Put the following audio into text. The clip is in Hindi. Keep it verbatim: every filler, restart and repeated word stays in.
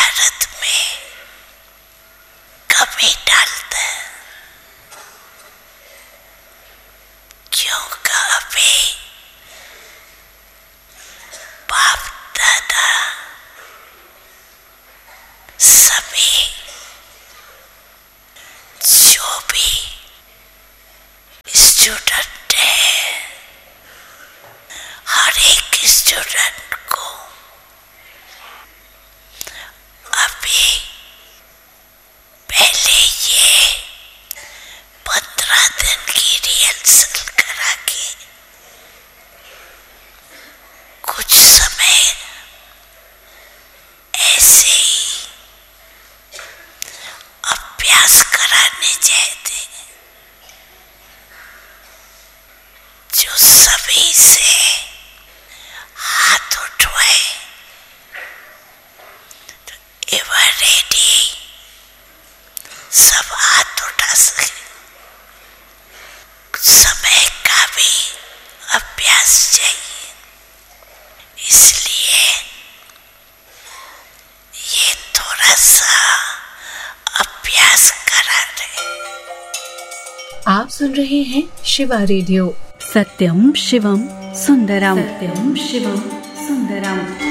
भारत में कमी डालता है, क्योंकि अभी बाप दादा सभी जो भी स्टूडेंट है, हर एक स्टूडेंट को अभी पहले ये पंद्रह दिन की रिहर्सल करा के कुछ समय ऐसे ही अभ्यास कराने चाहते, जो सभी से हाथ उठवाए तो एवर रेडी सब हाथ उठा सके। समय का भी अभ्यास चाहिए, इसलिए ये थोड़ा सा अभ्यास करा रहे। आप सुन रहे हैं शिवा रेडियो। सत्यम शिवम सुंदरम। सत्यम शिवम सुंदरम।